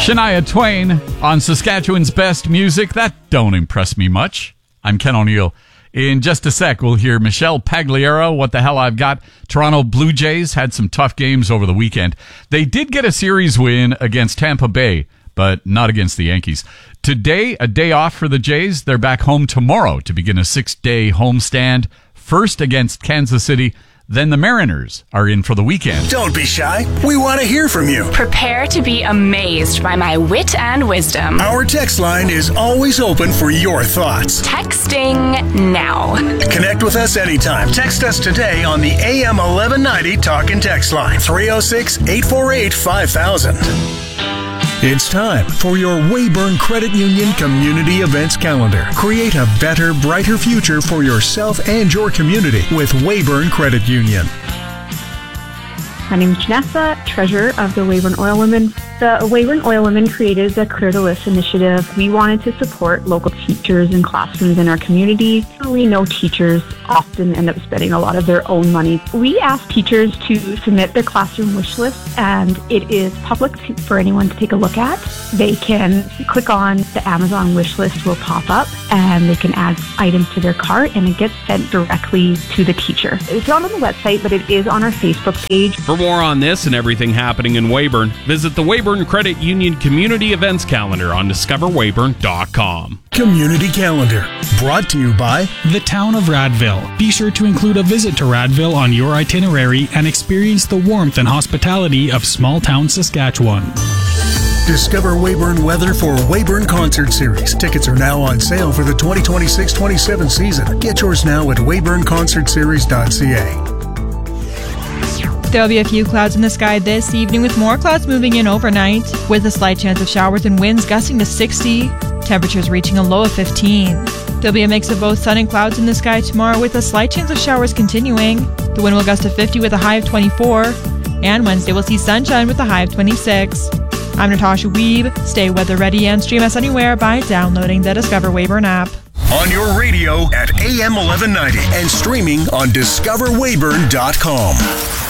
Shania Twain on Saskatchewan's best music. That don't impress me much. I'm Ken O'Neill. In just a sec, we'll hear Michelle Pagliaro, What the Hell I've Got. Toronto Blue Jays had some tough games over the weekend. They did get a series win against Tampa Bay, but not against the Yankees. Today, a day off for the Jays. They're back home tomorrow to begin a 6-day homestand, first against Kansas City. Then the Mariners are in for the weekend. Don't be shy. We want to hear from you. Prepare to be amazed by my wit and wisdom. Our text line is always open for your thoughts. Texting now. Connect with us anytime. Text us today on the AM 1190 Talk and Text line. 306-848-5000. It's time for your Weyburn Credit Union Community Events Calendar. Create a better, brighter future for yourself and your community with Weyburn Credit Union. My name is Janessa, treasurer of the Weyburn Oil Women. The Weyburn Oil Women created the Clear the List initiative. We wanted to support local teachers and classrooms in our community. We know teachers often end up spending a lot of their own money. We ask teachers to submit their classroom wish list, and it is public for anyone to take a look at. They can click on the Amazon wish list will pop up, and they can add items to their cart, and it gets sent directly to the teacher. It's not on the website, but it is on our Facebook page. For more on this and everything happening in Weyburn, visit the Weyburn Credit Union Community Events Calendar on discoverweyburn.com. Community Calendar, brought to you by the Town of Radville. Be sure to include a visit to Radville on your itinerary and experience the warmth and hospitality of small town Saskatchewan. Discover Weyburn weather for Weyburn Concert Series. Tickets are now on sale for the 2026-27 season. Get yours now at weyburnconcertseries.ca. There'll be a few clouds in the sky this evening with more clouds moving in overnight with a slight chance of showers and winds gusting to 60, temperatures reaching a low of 15. There'll be a mix of both sun and clouds in the sky tomorrow with a slight chance of showers continuing. The wind will gust to 50 with a high of 24, and Wednesday we'll see sunshine with a high of 26. I'm Natasha Weeb. Stay weather ready and stream us anywhere by downloading the Discover Weyburn app. On your radio at AM 1190 and streaming on discoverweyburn.com.